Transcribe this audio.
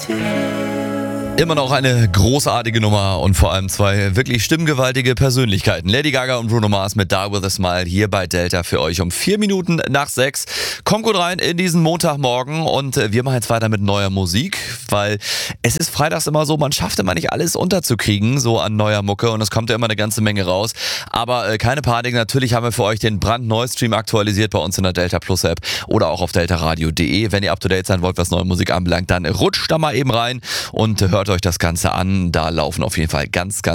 Immer noch eine großartige Nummer und vor allem zwei wirklich stimmgewaltige Persönlichkeiten. Lady Gaga und Bruno Mars mit Die With A Smile hier bei Delta für euch um 4 Minuten nach 6. Kommt gut rein in diesen Montagmorgen und wir machen jetzt weiter mit neuer Musik, weil es ist freitags immer so, man schafft immer nicht alles unterzukriegen, so an neuer Mucke, und es kommt ja immer eine ganze Menge raus. Aber keine Panik, natürlich haben wir für euch den brandneuen Stream aktualisiert bei uns in der Delta Plus App oder auch auf deltaradio.de. Wenn ihr up to date sein wollt, was neue Musik anbelangt, dann rutscht da mal eben rein und hört euch das Ganze an. Da laufen auf jeden Fall ganz